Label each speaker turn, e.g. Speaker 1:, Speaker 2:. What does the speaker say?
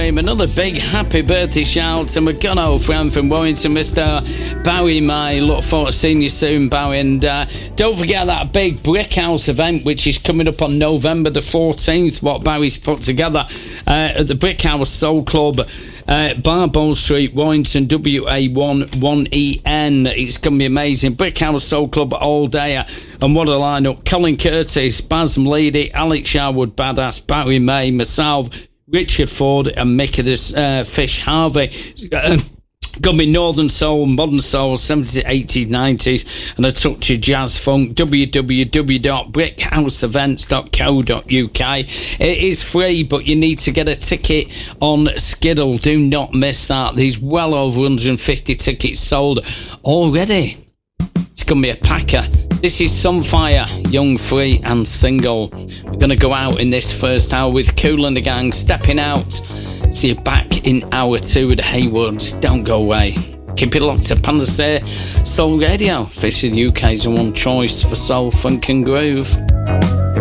Speaker 1: stream. Another big happy birthday shout to my good old friend from Warrington, Mr. Bowie May. Look forward to seeing you soon, Bowie. And don't forget that big Brick House event, which is coming up on November the 14th, what Bowie's put together at the Brick House Soul Club, Barbow Street, Warrington, WA1 It's going to be amazing. Brick House Soul Club all day. And what a lineup. Colin Curtis, Baz Mlady, Alex Sherwood Badass, Bowie May, myself, Richard Ford and Mickey the Fish Harvey. Going to be Northern Soul, Modern Soul, 70s, 80s, 90s, and a touch of jazz funk. www.brickhouseevents.co.uk. It is free, but you need to get a ticket on Skiddle. Do not miss that. There's well over 150 tickets sold already. It's going to be a packer. This is Sunfire, young, free and single. We're going to go out in this first hour with Kool and the Gang, Stepping Out. See you back in hour 2 with the Haywoods. Don't go away. Keep it locked to Panzer Soul Radio. Fish of the UK's one choice for soul, funk and groove.